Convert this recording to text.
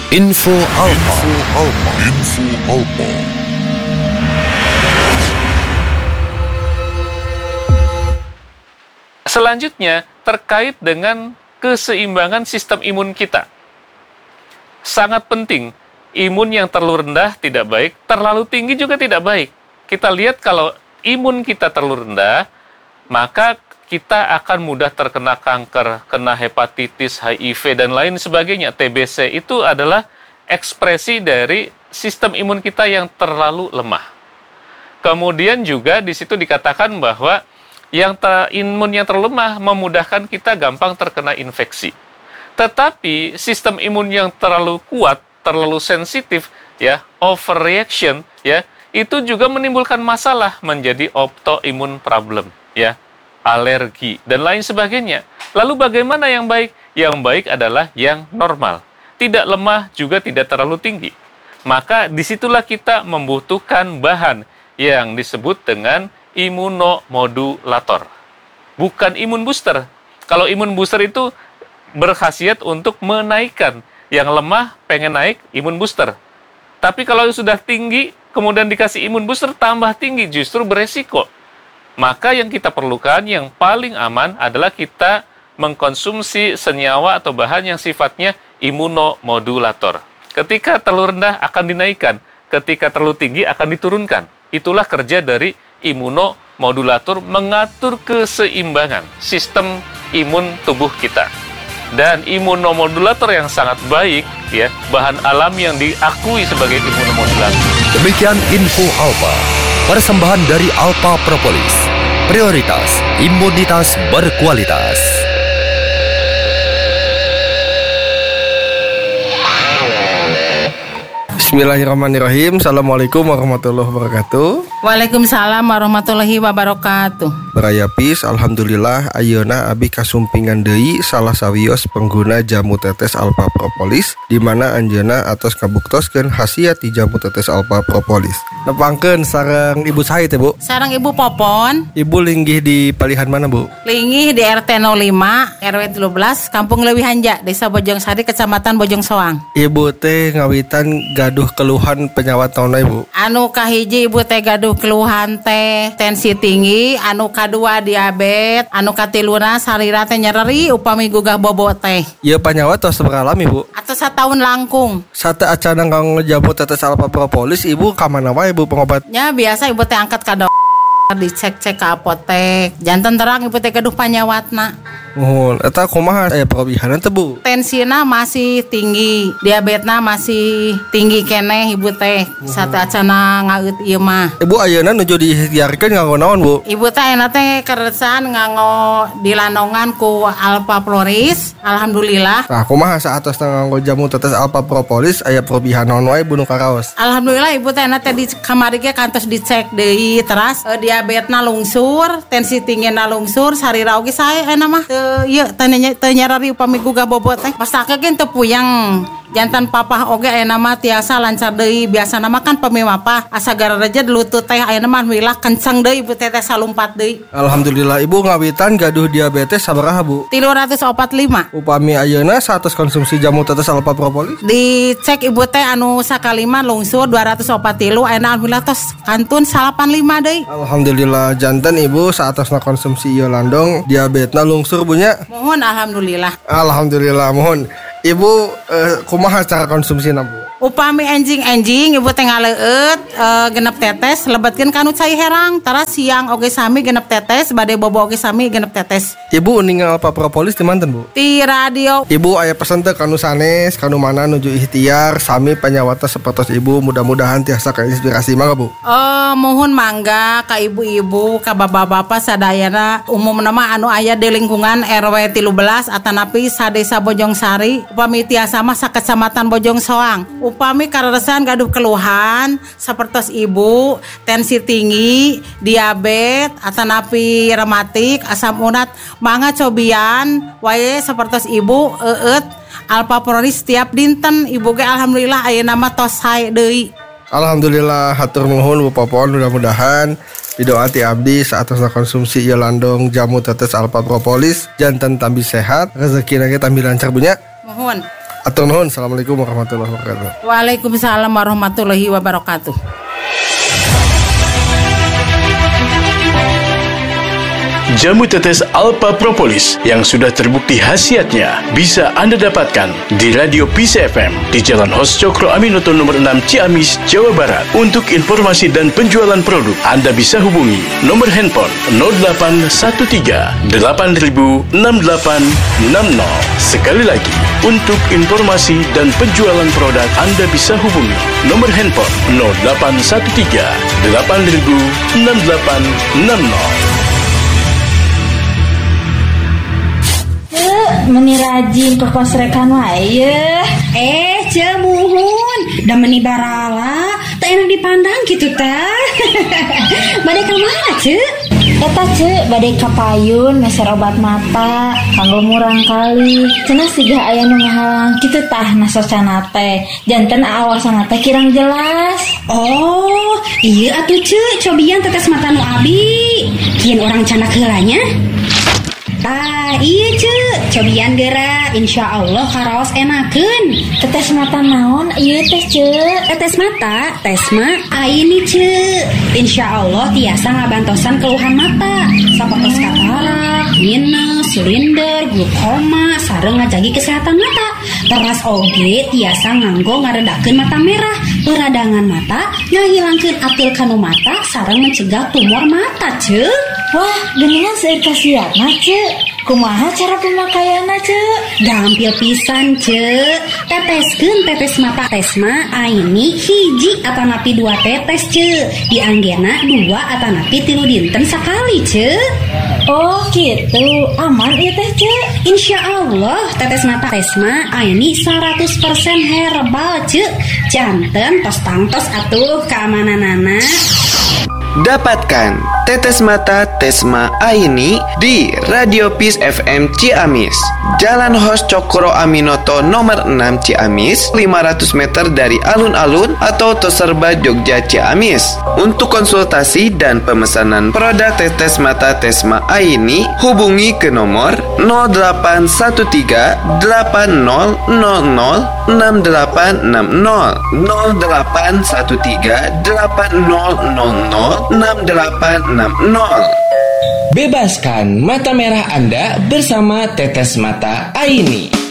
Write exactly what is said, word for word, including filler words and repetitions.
Info Alpa. Info Alpa. Info Alpa. Selanjutnya terkait dengan keseimbangan sistem imun kita. Sangat penting, imun yang terlalu rendah tidak baik, terlalu tinggi juga tidak baik. Kita lihat kalau imun kita terlalu rendah, maka kita akan mudah terkena kanker, kena hepatitis, H I V, dan lain sebagainya. T B C itu adalah ekspresi dari sistem imun kita yang terlalu lemah. Kemudian juga di situ dikatakan bahwa yang ter, imun yang terlalu lemah memudahkan kita gampang terkena infeksi. Tetapi sistem imun yang terlalu kuat, terlalu sensitif, ya, overreaction, ya, itu juga menimbulkan masalah menjadi autoimmune problem, ya, alergi dan lain sebagainya. Lalu bagaimana yang baik? Yang baik adalah yang normal, tidak lemah juga tidak terlalu tinggi. Maka disitulah kita membutuhkan bahan yang disebut dengan imunomodulator, bukan imun booster. Kalau imun booster itu berkhasiat untuk menaikkan, yang lemah pengen naik imun booster. Tapi kalau sudah tinggi kemudian dikasih imun booster tambah tinggi, justru beresiko. Maka yang kita perlukan, yang paling aman adalah kita mengkonsumsi senyawa atau bahan yang sifatnya imunomodulator. Ketika terlalu rendah akan dinaikkan, ketika terlalu tinggi akan diturunkan. Itulah kerja dari imunomodulator, mengatur keseimbangan sistem imun tubuh kita. Dan imunomodulator yang sangat baik, ya, bahan alami yang diakui sebagai imunomodulator. Demikian Info Alpa. Persembahan dari Alpa Propolis. Prioritas imunitas berkualitas. Bismillahirrahmanirrahim. Assalamualaikum warahmatullahi wabarakatuh. Waalaikumsalam warahmatullahi wabarakatuh. Berayapis, alhamdulillah ayeuna abi kasumpingan deui salah sawios pengguna jamu tetes Alpa Propolis, di mana anjeunna atos kabuktoskeun khasiat ti jamu tetes Alpa Propolis. Nepangkeun sareng Ibu Said ya, Bu? Sareng Ibu Popon. Ibu linggih di palihan mana, Bu? Linggih di R T nol lima R W tiga belas Kampung Leuwih Hanja, Desa Bojongsari, Kecamatan Bojongsoang. Ibu teh ngawitan gaduh keluhan penyawat naon, Ibu? Anu kahiji Ibu teh gaduh keluhan teh tensi tinggi, anu kadua diabetes, anu katiluna sarira teh nyeri upami gugah bobo teh. Ieu penyawat tos beralami, Bu? Atos sataun langkung. Sate acanang kang jamu tetes Alpa Propolis, Ibu ka mana wae, Bu, pengobat? Ya biasa Ibu teh angkat ka dokter, dicek-cek ke apotek. Janten terang Ibu teh gaduh panyawatna. Nuhun, eta kumaha aya parobihanan teh, Bu? Tensina masih tinggi, diabetesna masih tinggi keneh Ibu teh. Sate acana ngaeut ieu mah. Ibu ayeuna nuju diikhtiarkeun nganggo naon, Bu? Ibu teh enak teh keresan nganggo dilandongan ku Alpa Propolis. Alhamdulillah. Nah, kumaha saatos nganggo jamu tetes Alpa Propolis aya parobihan naon wae Bu nu karaos? Alhamdulillah Ibu teh enak teh di kamari ge kantos dicek deui teras e, diabetesna lungsur, tensi tinggina lungsur, sarira oge sae enak mah. Iya, tanya tanya rari upami gugah bobot teh. Pastake gen teu puyeng. Jantan papah oge aya nama tiasa lancar deui. Biasa nama kan pamimapah asa garareja lutut teh aya nama wilah kenceng deui Ibu teh teh salumpat deui. Alhamdulillah Ibu ngawitan gaduh diabetes sabaraha, Bu? tilu ratus opat puluh lima. Upami ayeuna satos konsumsi jamu tetes Alpa Propolis? Dicek Ibu teh anu sakalima lungsur dua ratus opat puluh tilu, aya alhamdulillah tos kantun salapan puluh lima deui. Alhamdulillah janten Ibu saatosna konsumsi ieu landong diabetesna lungsur Bu nya. Mohon alhamdulillah. Alhamdulillah mohon. Ibu eh, kumaha cara konsumsina, Bu? Upami enjing-enjing Ibu teh ngaleueut e, genep tetes lebetkeun kanu cai herang, tara siang oge sami genep tetes, bade bobo oge sami genep tetes. Ibu ningal Alpa Propolis di manten, Bu? Di radio. Ibu aya pesen teh kanu sanes, kanu mana nuju ikhtiar sami penyawata sapertos Ibu, mudah-mudahan tiasa kainspirasi mangga, Bu. Oh, mohon mangga ka ibu-ibu, ka bapak-bapak sadayana umumna mah anu aya di lingkungan R W tiga belas atanapi sadesa Bojongsari, upami tiasa mah sakecamatan Bojongsoang. Upami kareresan gaduh keluhan sapertos Ibu tensi tinggi, diabetes, atanapi rematik, asam urat, mangga cobian wae sapertos Ibu eut Alpa Propolis setiap dinten. Ibu ge alhamdulillah ayeuna mah tos sae deui. Alhamdulillah hatur nuhun Bu Popon, mudah-mudahan Bidoa ti abdi saatosna konsumsi ieu landong jamu tetes Alpa Propolis janten tambi sehat, rezekina ge tambi lancar Bu nya. Mohon. Atur nuhun. Assalamualaikum warahmatullahi wabarakatuh. Waalaikumsalam warahmatullahi wabarakatuh. Jamu tetes Alpha Propolis yang sudah terbukti khasiatnya bisa Anda dapatkan di Radio Peace F M di Jalan Hos Cokro Aminoto nomor enam Ciamis, Jawa Barat. Untuk informasi dan penjualan produk, Anda bisa hubungi nomor handphone nol delapan satu tiga delapan nol enam delapan enam nol. Sekali lagi, untuk informasi dan penjualan produk, Anda bisa hubungi nomor handphone nol delapan satu tiga delapan nol enam delapan enam nol. Meni rajin ke posrekan wae. Eh, cemuhun, da meni barala, tak enak dipandang gitu tah. Bade ka mana, Cek? Eta Cek, bade ka payun meser obat mata, kanggo murang kali. Cenah siga aya nu ngahalang kitu tah nasocana teh. Janten aawasana teh kirang jelas. Oh, iya atuh Cek, cobian tetes mata nu abi. Kieu orang canak heulanya. Ah, iya Cek, cobian geura, insya Allah karaos enakeun. Tetes mata naon ieu teh Cek? Tetes mata, tesma, ah ini Cek. Insya Allah tiasa ngabantosan keluhan mata, sapotos katarak, minus, silinder, glukoma, sareng ngajagi kesehatan mata. Teras oge tiasa nganggo ngaredakeun mata merah, peradangan mata, ngahilangkeun atil kanu mata, sareng mencegah tumor mata Cek. Wah, geningan seueur kasiatna Cek. Kumaha cara pemakaianna Cek? Gampil pisan Cek. Teteskeun tetes mata tesma aini hiji atanapi dua tetes Cek. Dianggena dua atanapi tilu dinten sakali Cek. Oh gitu, aman ieu teh Cek. Insya Allah tetes mata tesma aini seratus persen herbal Cek. Janten tos tangtos atuh keamananana. Dapatkan tetes mata Tesma Aini di Radio Peace F M Ciamis, Jalan Hos Cokro Aminoto nomor enam Ciamis, lima ratus meter dari alun-alun atau Toserba Jogja Ciamis. Untuk konsultasi dan pemesanan produk tetes mata Tesma Aini, hubungi ke nomor nol delapan satu tiga delapan nol nol nol enam delapan enam nol nol delapan satu tiga delapan nol nol nol enam delapan enam nol. Bebaskan mata merah Anda bersama tetes mata Aini.